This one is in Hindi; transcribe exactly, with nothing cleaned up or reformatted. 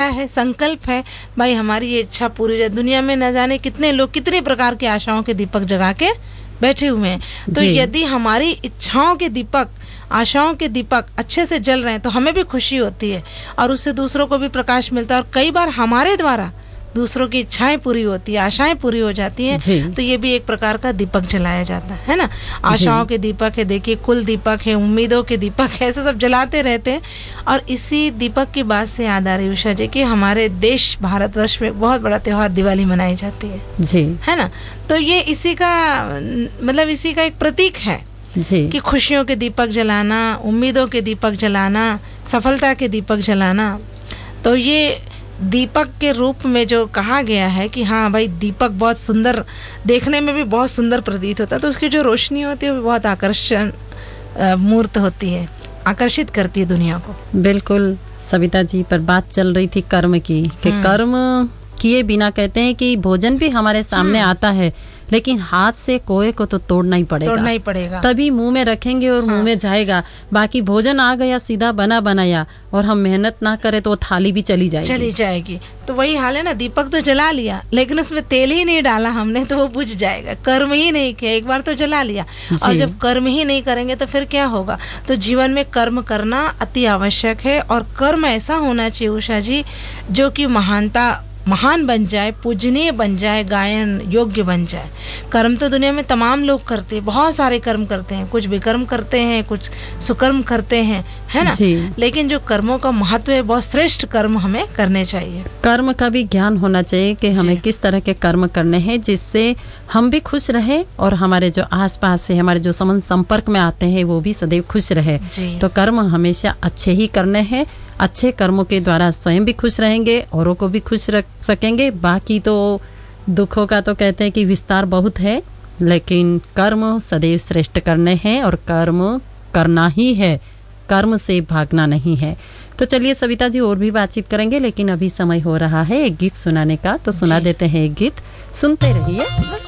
है, संकल्प है, भाई हमारी ये इच्छा पूरी हो जाए। दुनिया में न जाने कितने लोग कितने प्रकार की आशाओं के दीपक जगा के बैठे हुए हैं, तो यदि हमारी इच्छाओं के दीपक, आशाओं के दीपक अच्छे से जल रहे हैं तो हमें भी खुशी होती है और उससे दूसरों को भी प्रकाश मिलता है, और कई बार हमारे द्वारा दूसरों की इच्छाएं पूरी होती है, आशाएं पूरी हो जाती हैं, तो ये भी एक प्रकार का दीपक जलाया जाता है ना। आशाओं के दीपक है, देखिए कुल दीपक है, उम्मीदों के दीपक है, ऐसे सब जलाते रहते हैं। और इसी दीपक की बात से याद आ रही उषा जी कि हमारे देश भारतवर्ष में बहुत बड़ा त्योहार दिवाली मनाई जाती है जी, है ना। तो ये इसी का मतलब इसी का एक प्रतीक है जी, कि खुशियों के दीपक जलाना, उम्मीदों के दीपक जलाना, सफलता के दीपक जलाना। तो ये दीपक के रूप में जो कहा गया है कि हाँ भाई दीपक बहुत सुंदर, देखने में भी बहुत सुंदर प्रतीत होता है, तो उसकी जो रोशनी होती है वो बहुत आकर्षण मूर्त होती है, आकर्षित करती है दुनिया को। बिल्कुल सविता जी, पर बात चल रही थी कर्म की, कि कर्म किए बिना, कहते हैं कि भोजन भी हमारे सामने आता है लेकिन हाथ से कोए को तो तोड़ना ही पड़ेगा, तोड़ना ही पड़ेगा, तभी मुंह में रखेंगे और हाँ। मुंह में जाएगा। बाकी भोजन आ गया सीधा बना बनाया और हम मेहनत ना करें तो थाली भी चली जाएगी चली जाएगी तो वही हाल है ना, दीपक तो जला लिया लेकिन उसमें तेल ही नहीं डाला हमने तो वो बुझ जाएगा। कर्म ही नहीं किया, एक बार तो जला लिया, और जब कर्म ही नहीं करेंगे तो फिर क्या होगा। तो जीवन में कर्म करना अति आवश्यक है, और कर्म ऐसा होना चाहिए उषा जी जो कि महानता महान बन जाए, पूजनीय बन जाए, गायन योग्य बन जाए। कर्म तो दुनिया में तमाम लोग करते हैं, बहुत सारे कर्म करते हैं, कुछ विकर्म करते हैं, कुछ सुकर्म करते हैं, है ना। लेकिन जो कर्मों का महत्व है, बहुत श्रेष्ठ कर्म हमें करने चाहिए। कर्म का भी ज्ञान होना चाहिए कि हमें किस तरह के कर्म करने हैं जिससे हम भी खुश रहे और हमारे जो आसपास है, हमारे जो संबंध संपर्क में आते हैं वो भी सदैव खुश रहे। तो कर्म हमेशा अच्छे ही करने हैं, अच्छे कर्मों के द्वारा स्वयं भी खुश रहेंगे, औरों को भी खुश रख सकेंगे। बाकी तो दुखों का तो कहते हैं कि विस्तार बहुत है, लेकिन कर्म सदैव श्रेष्ठ करने हैं और कर्म करना ही है, कर्म से भागना नहीं है। तो चलिए सविता जी और भी बातचीत करेंगे, लेकिन अभी समय हो रहा है एक गीत सुनाने का, तो सुना देते हैं एक गीत, सुनते रहिए।